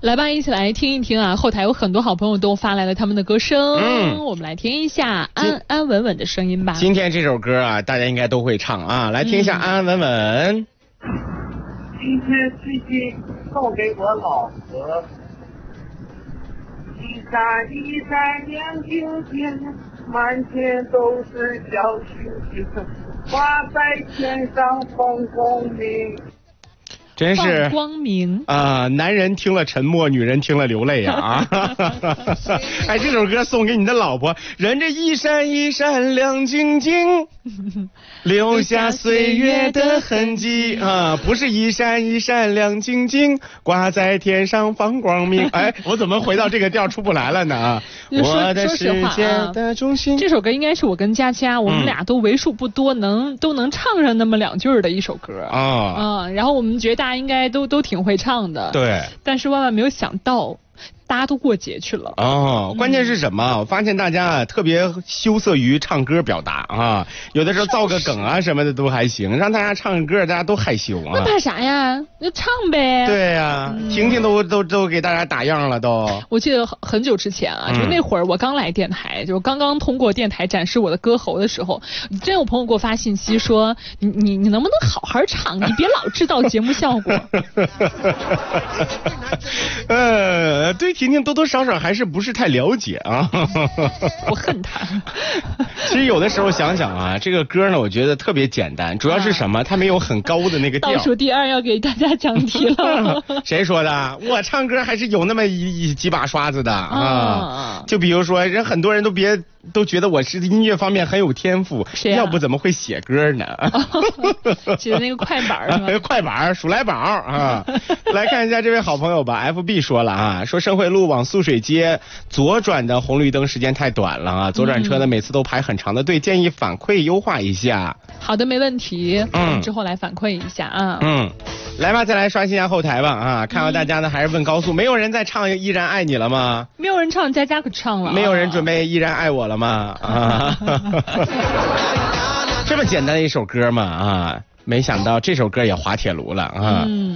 来吧，一起来听一听啊！后台有很多好朋友都发来了他们的歌声，我们来听一下安安稳稳的声音吧。 今天这首歌啊，大家应该都会唱啊，来听一下安安稳稳。 今天最近送给我老婆，一闪一闪亮晶晶，满天都是小星星，挂在天上放光明。 真是放光明男人听了沉默，女人听了流泪啊！哎，这首歌送给你的老婆，人这一闪一闪亮晶晶，留下岁月的痕迹啊！不是一闪一闪亮晶晶，挂在天上放光明。哎，我怎么回到这个调出不来了呢？我的世界的中心。 这首歌应该是我跟佳佳，我们俩都为数不多都能唱上那么2句的一首歌啊。然后我们觉得大家应该都挺会唱的， 对。 但是万万没有想到，大家都过节去了关键是什么？我发现大家特别羞涩于唱歌表达啊，有的时候造个梗啊什么的都还行，让大家唱歌，大家都害羞啊。 那怕啥呀？那唱呗。 对呀，婷婷都给大家打样了都。 我记得很久之前啊，就那会儿我刚来电台，就刚刚通过电台展示我的歌喉的时候，真有朋友给我发信息说，你能不能好好唱？你别老制造节目效果。 对婷婷多多少少还是不是太了解啊。 我恨他。 其实有的时候想想啊，这个歌呢，我觉得特别简单，主要是什么？它没有很高的那个调。 倒数第2要给大家讲题了。 谁说的？我唱歌还是有那么几把刷子的啊。就比如说，很多人都觉得我是音乐方面很有天赋，要不怎么会写歌呢？ 写的那个快板是吧？ 快板数来宝啊！来看一下这位好朋友吧 ，FB 说了啊，说盛惠路往素水街左转的红绿灯时间太短了啊，左转车呢每次都排很长的队，建议反馈优化一下。 好的，没问题。之后来反馈一下啊。 来吧，再来刷新一下后台吧啊！看到大家呢还是问高速，没有人在唱《依然爱你》了吗？ 没有人唱，佳佳可唱了。 没有人准备《依然爱我》了吗？啊，这么简单的一首歌嘛啊！没想到这首歌也滑铁卢了啊！